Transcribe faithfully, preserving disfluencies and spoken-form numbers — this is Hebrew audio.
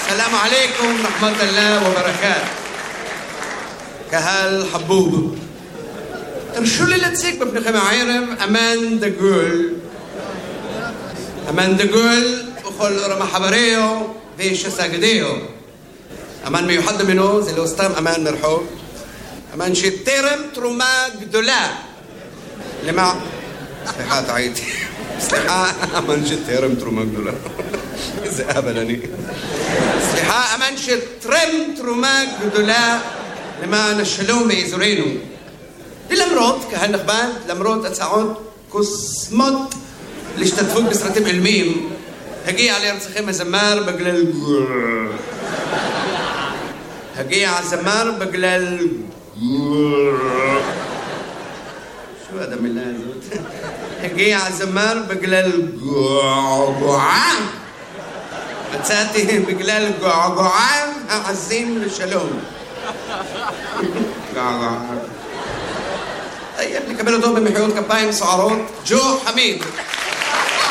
السلام عليكم ورحمة الله وبركاته. קהל חבוב, תרשו לי להציג בפניכם הערב אמן דגול. אמן דגול בכל רמ"ח חבריו ושסגדיו. אמן מיוחד ממנו, זה לא סתם אמן מרחוב, אמן שתרם תרומה גדולה למה... סליחה, טעיתי. סליחה, אמן שתרם תרומה גדולה. איזה אבל אני. סליחה, אמן שתרם תרומה גדולה למען השלום באזורנו. ולמרות, קהל נכבד, למרות הצעות קוסמות להשתתפות בסרטים אילמים, הגיע לארצכם הזמר בגלל... הגיע הזמר בגלל... שו עד המילה הזאת? הגיע הזמר בגלל געגועה. מצאתי בגלל געגועה העזים לשלום. געגועה. טוב, נקבל אותו במחיאות כפיים סוערות, ג'ו חמיד.